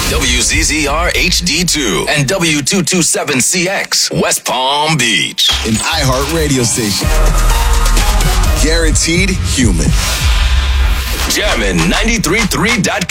WZZR HD2 and W227CX, West Palm Beach. An iHeart radio station. Guaranteed human. Jammin' 93.3.com.